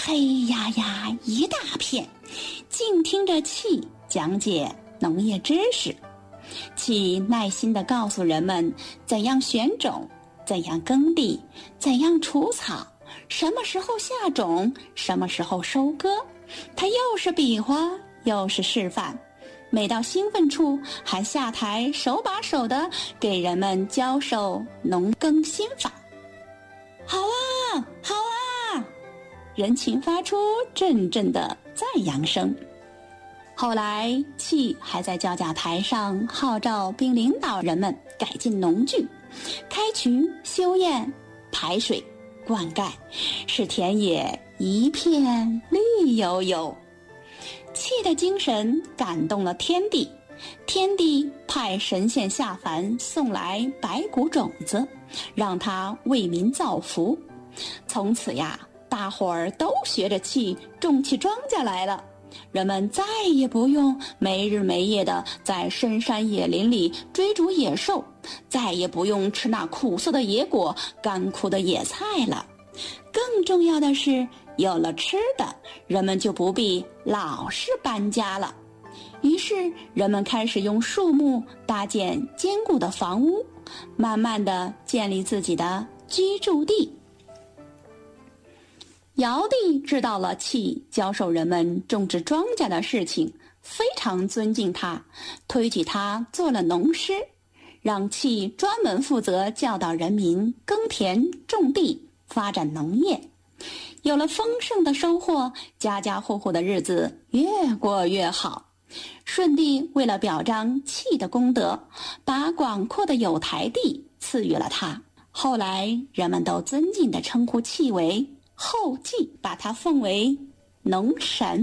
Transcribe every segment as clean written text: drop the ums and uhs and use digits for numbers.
黑压压一大片，静听着契讲解农业知识。契耐心地告诉人们怎样选种，怎样耕地，怎样除草，什么时候下种，什么时候收割。他又是比划，又是示范，每到兴奋处还下台手把手地给人们教授农耕心法。好啊，好啊！人群发出阵阵的赞扬声。后来，契还在教讲台上号召并领导人们改进农具，开渠、修堰、排水、灌溉，使田野一片绿油油。契的精神感动了天地，天地派神仙下凡送来白谷种子，让他为民造福。从此呀，大伙儿都学着契种起庄稼来了。人们再也不用没日没夜地在深山野林里追逐野兽，再也不用吃那苦涩的野果、干枯的野菜了。更重要的是，有了吃的，人们就不必老是搬家了。于是，人们开始用树木搭建坚固的房屋，慢慢地建立自己的居住地。尧帝知道了契教授人们种植庄稼的事情，非常尊敬他，推举他做了农师，让契专门负责教导人民耕田种地，发展农业。有了丰盛的收获，家家户户的日子越过越好。舜帝为了表彰契的功德，把广阔的有台地赐予了他。后来人们都尊敬地称呼契为后稷，把他奉为农神。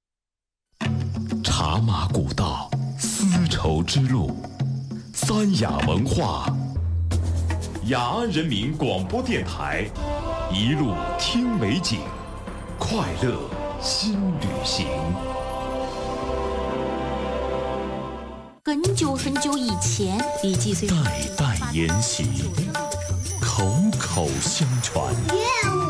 茶马古道，丝绸之路，三雅文化，雅安人民广播电台，一路听美景，快乐新旅行。 很久很久以前，李继虽代代沿袭，口口相传。